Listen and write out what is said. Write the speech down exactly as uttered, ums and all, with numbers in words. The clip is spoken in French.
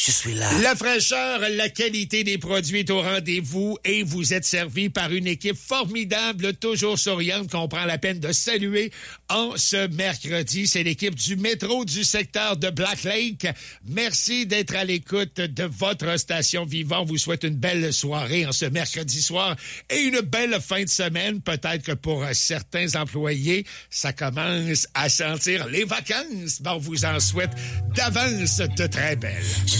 Je suis là. La fraîcheur, la qualité des produits est au rendez-vous et vous êtes servi par une équipe formidable, toujours souriante, qu'on prend la peine de saluer en ce mercredi. C'est l'équipe du métro du secteur de Black Lake. Merci d'être à l'écoute de votre station Vivant. On vous souhaite une belle soirée en ce mercredi soir et une belle fin de semaine. Peut-être que pour certains employés, ça commence à sentir les vacances. Bon, on vous en souhaite d'avance de très belles.